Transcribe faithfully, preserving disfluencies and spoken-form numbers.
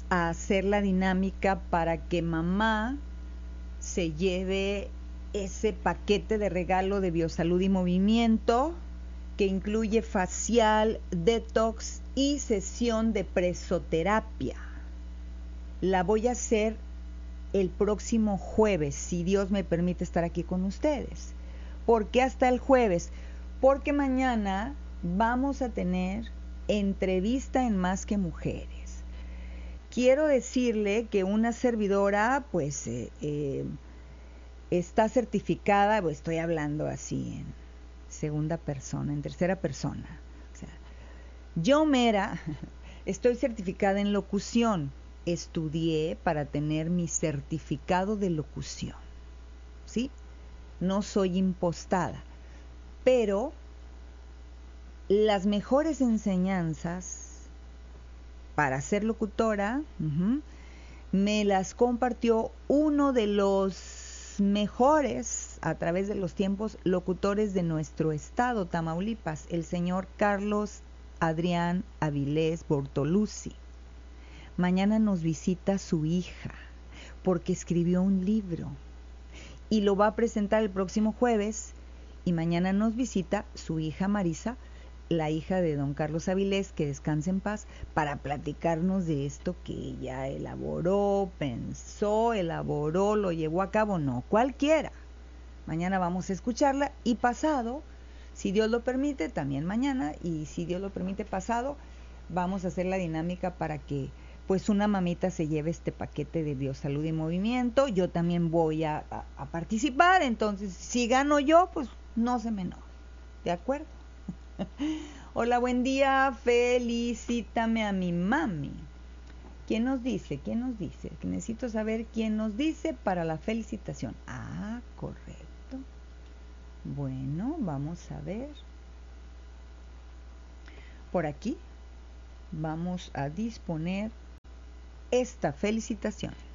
a hacer la dinámica para que mamá se lleve ese paquete de regalo de Biosalud y Movimiento que incluye facial, detox y sesión de presoterapia. La voy a hacer el próximo jueves, si Dios me permite estar aquí con ustedes. ¿Por qué hasta el jueves? Porque mañana vamos a tener entrevista en Más que Mujeres. Quiero decirle que una servidora, pues, eh, eh, está certificada, pues, estoy hablando así en segunda persona, en tercera persona. O sea, yo mera, estoy certificada en locución. Estudié para tener mi certificado de locución, ¿sí? No soy impostada, pero las mejores enseñanzas para ser locutora uh-huh, me las compartió uno de los mejores a través de los tiempos locutores de nuestro estado, Tamaulipas, el señor Carlos Adrián Avilés Bortoluzzi. Mañana nos visita su hija porque escribió un libro y lo va a presentar el próximo jueves, y mañana nos visita su hija Marisa, la hija de don Carlos Avilés, que descanse en paz, para platicarnos de esto que ella elaboró, pensó, elaboró, lo llevó a cabo, no cualquiera. Mañana vamos a escucharla, y pasado, si Dios lo permite, también mañana, y si Dios lo permite pasado, vamos a hacer la dinámica para que pues una mamita se lleve este paquete de Biosalud y Movimiento. Yo también voy a, a, a participar, entonces si gano yo, pues no se me enoje, ¿de acuerdo? Hola, buen día, felicítame a mi mami. ¿Quién nos dice? ¿Quién nos dice? Que necesito saber quién nos dice para la felicitación. Ah, correcto. Bueno, vamos a ver. Por aquí vamos a disponer esta felicitación.